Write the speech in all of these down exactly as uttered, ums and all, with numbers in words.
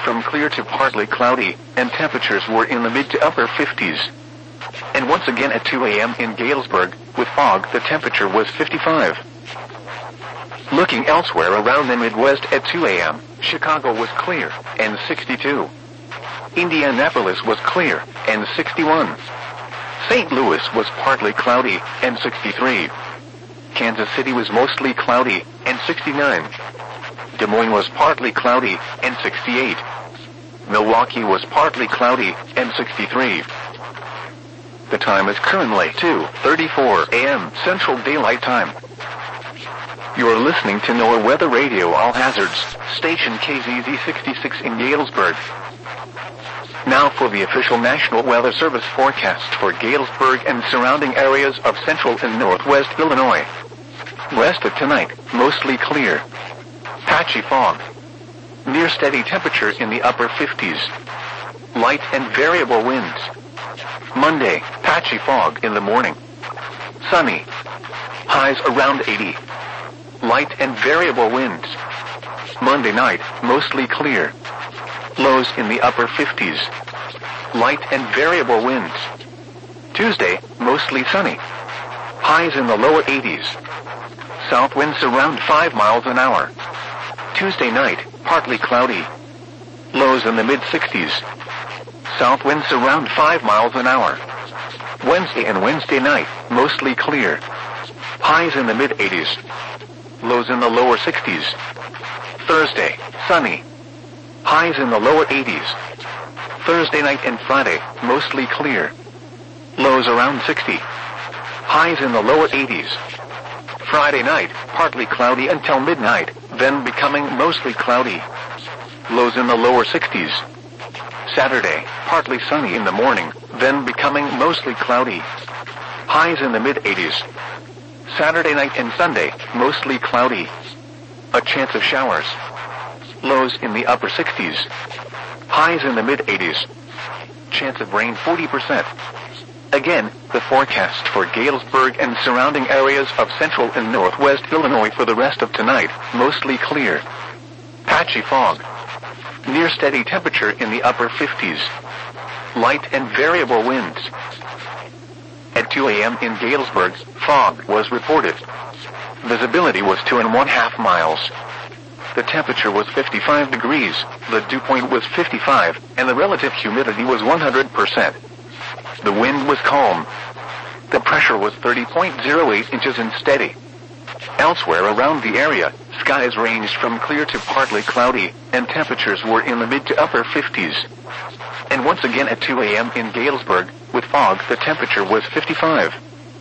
from clear to partly cloudy, and temperatures were in the mid to upper fifties. And once again at two a.m. in Galesburg, with fog, the temperature was fifty-five. Looking elsewhere around the Midwest at two a.m., Chicago was clear, and sixty-two. Indianapolis was clear, and sixty-one. Saint Louis was partly cloudy, and sixty-three. Kansas City was mostly cloudy, and sixty-nine. Des Moines was partly cloudy, and sixty-eight. Milwaukee was partly cloudy, and sixty-three. The time is currently two thirty-four a.m. Central Daylight Time. You are listening to NOAA Weather Radio All Hazards, station K Z Z sixty-six in Galesburg. Now for the official National Weather Service forecast for Galesburg and surrounding areas of central and northwest Illinois. West of tonight, mostly clear. Patchy fog. Near steady temperature in the upper fifties. Light and variable winds. Monday, patchy fog in the morning. Sunny. Highs around eighty. Light and variable winds. Monday night, mostly clear. Lows in the upper fifties. Light and variable winds. Tuesday, mostly sunny. Highs in the lower eighties. South winds around five miles an hour. Tuesday night, partly cloudy. Lows in the mid-sixties. South winds around five miles an hour. Wednesday and Wednesday night, mostly clear. Highs in the mid-eighties. Lows in the lower sixties. Thursday, sunny. Highs in the lower eighties. Thursday night and Friday, mostly clear. Lows around sixty. Highs in the lower eighties. Friday night, partly cloudy until midnight, then becoming mostly cloudy. Lows in the lower sixties. Saturday, partly sunny in the morning, then becoming mostly cloudy. Highs in the mid-eighties. Saturday night and Sunday, mostly cloudy. A chance of showers. Lows in the upper sixties. Highs in the mid-eighties. Chance of rain forty percent. Again, the forecast for Galesburg and surrounding areas of central and northwest Illinois for the rest of tonight, mostly clear. Patchy fog. Near steady temperature in the upper fifties. Light and variable winds. At two a.m. in Galesburg, fog was reported. Visibility was two and one half miles. The temperature was fifty-five degrees, the dew point was fifty-five, and the relative humidity was one hundred percent. The wind was calm. The pressure was thirty point zero eight inches and steady. Elsewhere around the area, skies ranged from clear to partly cloudy, and temperatures were in the mid to upper fifties. And once again at two a.m. in Galesburg, with fog, the temperature was fifty-five.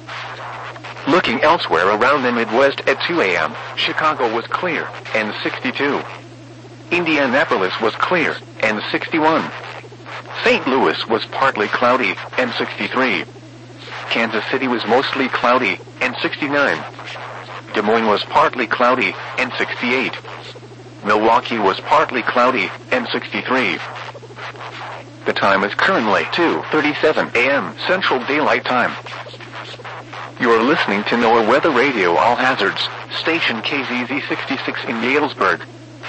Looking elsewhere around the Midwest at two a.m., Chicago was clear, and sixty-two. Indianapolis was clear, and sixty-one. Saint Louis was partly cloudy, and sixty-three. Kansas City was mostly cloudy, and sixty-nine. Des Moines was partly cloudy, and sixty-eight. Milwaukee was partly cloudy, and sixty-three. The time is currently two thirty-seven a.m. Central Daylight Time. You are listening to NOAA Weather Radio All Hazards, station K Z Z sixty-six in Galesburg.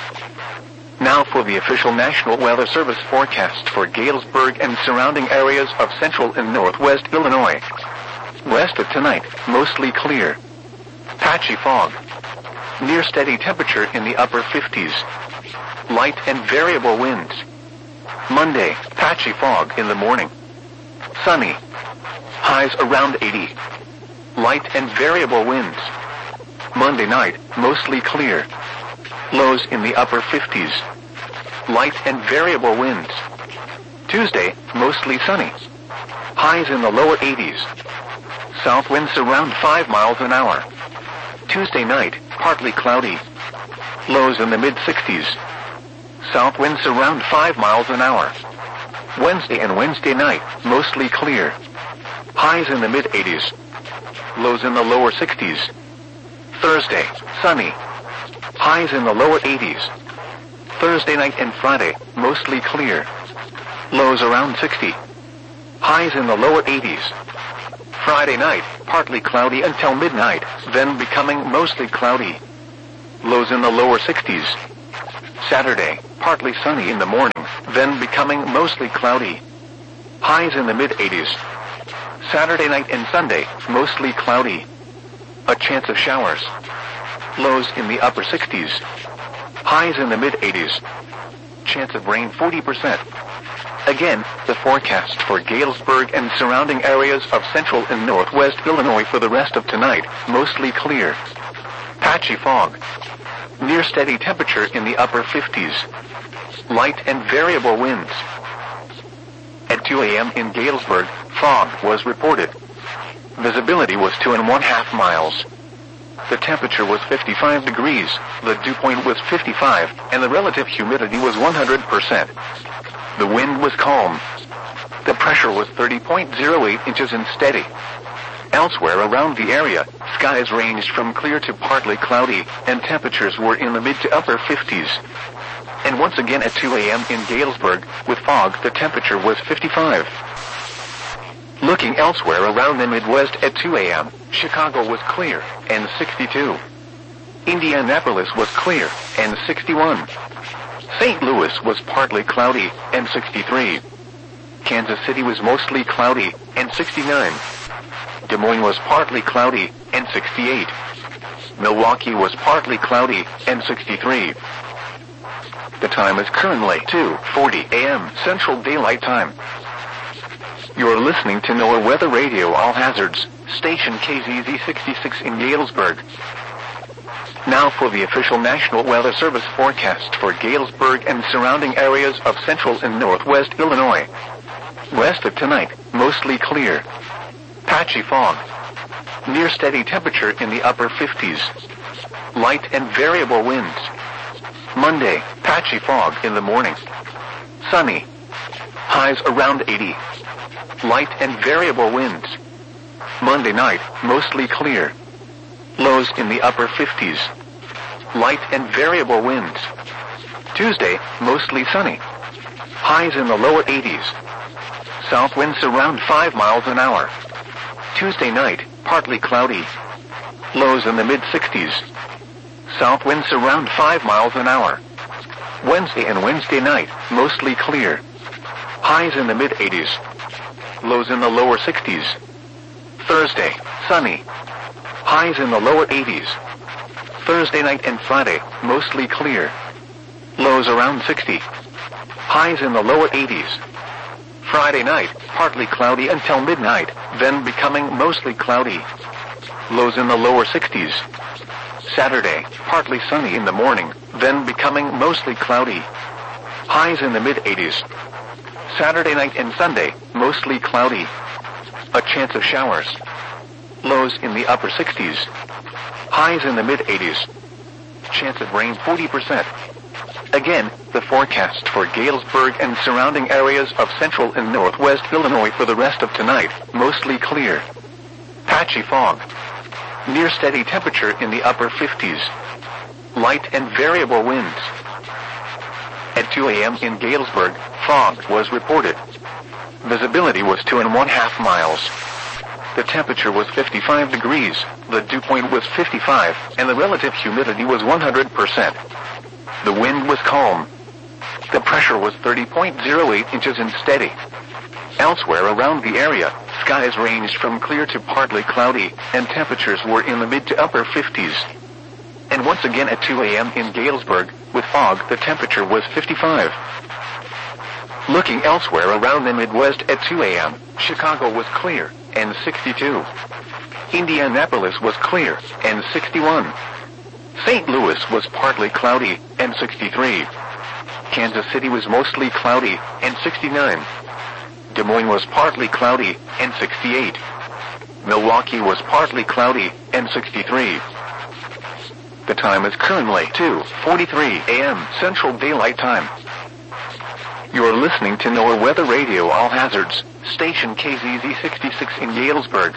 Now for the official National Weather Service forecast for Galesburg and surrounding areas of central and northwest Illinois. West of tonight, mostly clear. Patchy fog. Near steady temperature in the upper fifties. Light and variable winds. Monday, patchy fog in the morning. Sunny. Highs around eighty. Light and variable winds. Monday night, mostly clear. Lows in the upper fifties. Light and variable winds. Tuesday, mostly sunny. Highs in the lower eighties. South winds around five miles an hour. Tuesday night, partly cloudy. Lows in the mid-sixties. South winds around five miles an hour. Wednesday and Wednesday night, mostly clear. Highs in the mid-eighties. Lows in the lower sixties. Thursday, sunny. Highs in the lower eighties. Thursday night and Friday, mostly clear. Lows around sixty. Highs in the lower eighties. Friday night, partly cloudy until midnight, then becoming mostly cloudy. Lows in the lower sixties. Saturday, partly sunny in the morning, then becoming mostly cloudy. Highs in the mid eighties. Saturday night and Sunday, mostly cloudy. A chance of showers. Lows in the upper sixties. Highs in the mid eighties. Chance of rain forty percent. Again, the forecast for Galesburg and surrounding areas of central and northwest Illinois for the rest of tonight, mostly clear. Patchy fog. Near steady temperature in the upper fifties. Light and variable winds. At two a.m. in Galesburg, fog was reported. Visibility was two and one half miles. The temperature was fifty-five degrees, the dew point was fifty-five, and the relative humidity was one hundred percent. The wind was calm. The pressure was thirty point zero eight inches and steady. Elsewhere around the area, skies ranged from clear to partly cloudy, and temperatures were in the mid to upper fifties. And once again at two a.m. in Galesburg, with fog, the temperature was fifty-five. Looking elsewhere around the Midwest at two a.m., Chicago was clear, and sixty-two. Indianapolis was clear, and sixty-one. Saint Louis was partly cloudy, and sixty-three. Kansas City was mostly cloudy, and sixty-nine. Des Moines was partly cloudy, and sixty-eight. Milwaukee was partly cloudy, and sixty-three. The time is currently two forty a.m. Central Daylight Time. You're listening to NOAA Weather Radio All Hazards, station K Z Z sixty-six in Galesburg. Now for the official National Weather Service forecast for Galesburg and surrounding areas of central and northwest Illinois. West of tonight, mostly clear. Patchy fog. Near steady temperature in the upper fifties. Light and variable winds. Monday, patchy fog in the morning. Sunny. Highs around eighty. Light and variable winds. Monday night, mostly clear. Lows in the upper fifties. Light and variable winds. Tuesday, mostly sunny. Highs in the lower eighties. South winds around five miles an hour. Tuesday night, partly cloudy. Lows in the mid sixties. South winds around five miles an hour. Wednesday and Wednesday night, mostly clear. Highs in the mid eighties. Lows in the lower sixties. Thursday, sunny. Highs in the lower eighties. Thursday night and Friday, mostly clear. Lows around sixty. Highs in the lower eighties. Friday night, partly cloudy until midnight, then becoming mostly cloudy. Lows in the lower sixties. Saturday, partly sunny in the morning, then becoming mostly cloudy. Highs in the mid eighties. Saturday night and Sunday, mostly cloudy. A chance of showers. Lows in the upper sixties. Highs in the mid eighties. Chance of rain forty percent. Again, the forecast for Galesburg and surrounding areas of central and northwest Illinois for the rest of tonight, mostly clear. Patchy fog. Near steady temperature in the upper fifties. Light and variable winds. At two a.m. in Galesburg, fog was reported. Visibility was two and one half miles. The temperature was fifty-five degrees, the dew point was fifty-five, and the relative humidity was one hundred percent. The wind was calm. The pressure was thirty point zero eight inches and steady. Elsewhere around the area, skies ranged from clear to partly cloudy, and temperatures were in the mid to upper fifties. And once again at two a.m. in Galesburg, with fog, the temperature was fifty-five. Looking elsewhere around the Midwest at two a.m., Chicago was clear, and sixty-two. Indianapolis was clear, and sixty-one. Saint Louis was partly cloudy, and sixty-three. Kansas City was mostly cloudy, and sixty-nine. Des Moines was partly cloudy, and sixty-eight. Milwaukee was partly cloudy, and sixty-three. The time is currently two forty-three a.m. Central Daylight Time. You're listening to NOAA Weather Radio All Hazards, station K Z Z sixty-six in Galesburg.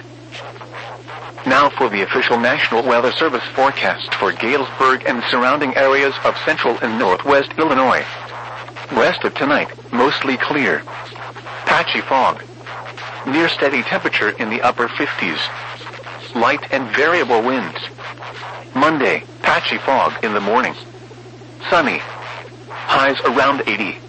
Now for the official National Weather Service forecast for Galesburg and surrounding areas of central and northwest Illinois. West of tonight, mostly clear. Patchy fog. Near steady temperature in the upper fifties. Light and variable winds. Monday, patchy fog in the morning. Sunny. highs around eighty.